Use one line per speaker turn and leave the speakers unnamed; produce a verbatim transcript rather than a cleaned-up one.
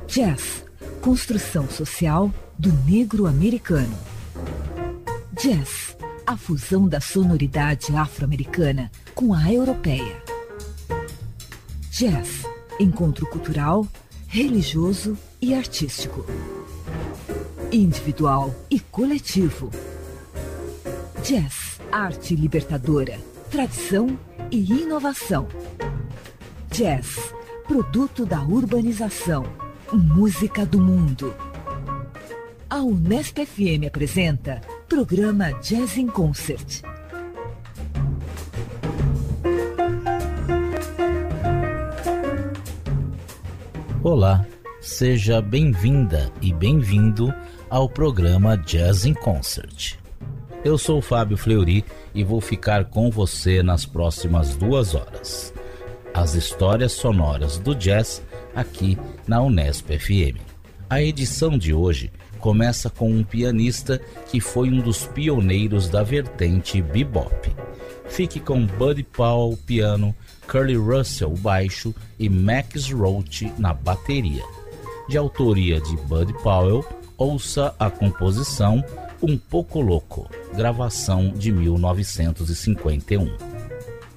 Jazz, construção social do negro americano. Jazz, a fusão da sonoridade afro-americana com a europeia. Jazz, encontro cultural, religioso e artístico. Individual e coletivo. Jazz, arte libertadora, tradição e inovação. Jazz, produto da urbanização, música do mundo. A Unesp F M apresenta programa Jazz in Concert.
Olá, seja bem-vinda e bem-vindo ao programa Jazz in Concert. Eu sou o Fábio Fleury e vou ficar com você nas próximas duas horas. As histórias sonoras do jazz aqui na Unesp F M. A edição de hoje começa com um pianista que foi um dos pioneiros da vertente bebop. Fique com Buddy Powell piano, Curly Russell baixo e Max Roach na bateria. De autoria de Buddy Powell, ouça a composição Um Pouco Louco, gravação de mil novecentos e cinquenta e um.